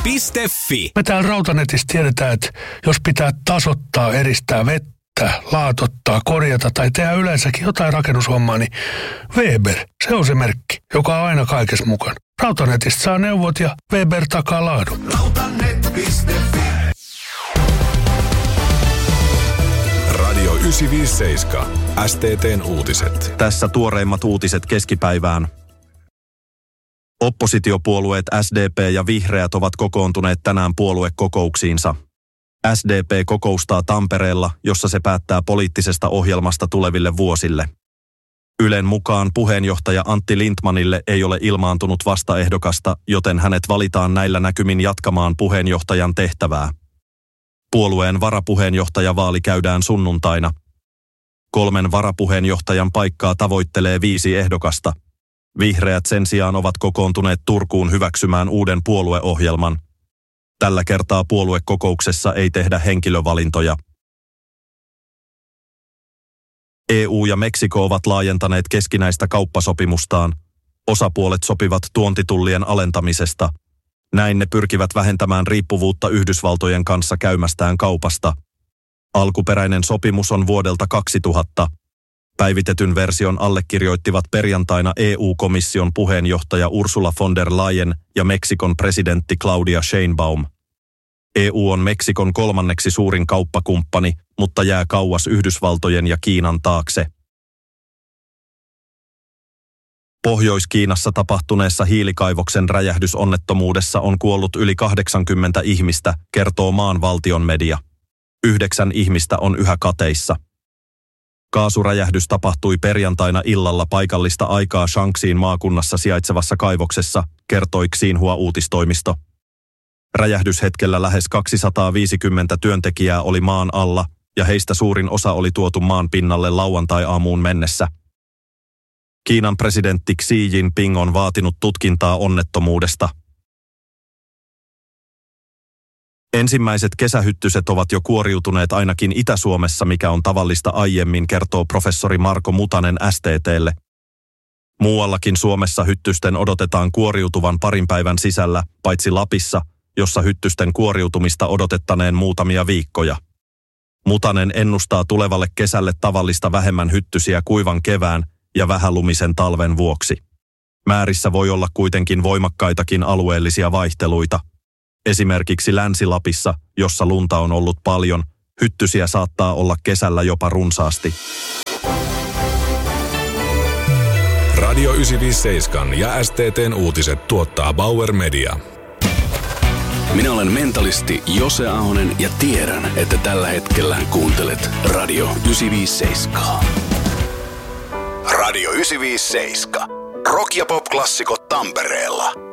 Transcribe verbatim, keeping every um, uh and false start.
piste fi. Me täällä Rautanetissä tiedetään, että jos pitää tasoittaa, eristää vettä, laatottaa, korjata tai tehdä yleensäkin jotain rakennushommaa, niin Weber, se on se merkki, joka on aina kaikessa mukana. Rautanetista saa neuvot ja Weber takaa laadun. Rautanet piste fi. Radio yhdeksänsataaviisikymmentäseitsemän. S T T:n uutiset. Tässä tuoreimmat uutiset keskipäivään. Oppositiopuolueet S D P ja Vihreät ovat kokoontuneet tänään puoluekokouksiinsa. S D P kokoustaa Tampereella, jossa se päättää poliittisesta ohjelmasta tuleville vuosille. Ylen mukaan puheenjohtaja Antti Lindtmanille ei ole ilmaantunut vastaehdokasta, joten hänet valitaan näillä näkymin jatkamaan puheenjohtajan tehtävää. Puolueen varapuheenjohtajavaali käydään sunnuntaina. Kolmen varapuheenjohtajan paikkaa tavoittelee viisi ehdokasta. Vihreät sen sijaan ovat kokoontuneet Turkuun hyväksymään uuden puolueohjelman. Tällä kertaa puoluekokouksessa ei tehdä henkilövalintoja. E U ja Meksiko ovat laajentaneet keskinäistä kauppasopimustaan. Osapuolet sopivat tuontitullien alentamisesta. Näin ne pyrkivät vähentämään riippuvuutta Yhdysvaltojen kanssa käymästään kaupasta. Alkuperäinen sopimus on vuodelta kaksituhatta. Päivitetyn version allekirjoittivat perjantaina E U-komission puheenjohtaja Ursula von der Leyen ja Meksikon presidentti Claudia Sheinbaum. E U on Meksikon kolmanneksi suurin kauppakumppani, mutta jää kauas Yhdysvaltojen ja Kiinan taakse. Pohjois-Kiinassa tapahtuneessa hiilikaivoksen räjähdysonnettomuudessa on kuollut yli kahdeksankymmentä ihmistä, kertoo maan valtion media. Yhdeksän ihmistä on yhä kateissa. Kaasuräjähdys tapahtui perjantaina illalla paikallista aikaa Shaanxiin maakunnassa sijaitsevassa kaivoksessa, kertoi Xinhua-uutistoimisto. Räjähdyshetkellä lähes kaksisataaviisikymmentä työntekijää oli maan alla, ja heistä suurin osa oli tuotu maan pinnalle lauantai-aamuun mennessä. Kiinan presidentti Xi Jinping on vaatinut tutkintaa onnettomuudesta. Ensimmäiset kesähyttyset ovat jo kuoriutuneet ainakin Itä-Suomessa, mikä on tavallista aiemmin, kertoo professori Marko Mutanen S T T:lle. Muuallakin Suomessa hyttysten odotetaan kuoriutuvan parin päivän sisällä, paitsi Lapissa, jossa hyttysten kuoriutumista odotettaneen muutamia viikkoja. Mutanen ennustaa tulevalle kesälle tavallista vähemmän hyttysiä kuivan kevään ja vähälumisen talven vuoksi. Määrissä voi olla kuitenkin voimakkaitakin alueellisia vaihteluita. Esimerkiksi Länsi-Lapissa, jossa lunta on ollut paljon, hyttysiä saattaa olla kesällä jopa runsaasti. Radio yhdeksänsataaviisikymmentäseitsemän ja S T T:n uutiset tuottaa Bauer Media. Minä olen mentalisti Jose Ahonen ja tiedän, että tällä hetkellä kuuntelet Radio yhdeksänsataaviisikymmentäseitsemän. Radio yhdeksänsataaviisikymmentäseitsemän. Rock ja pop-klassikot Tampereella.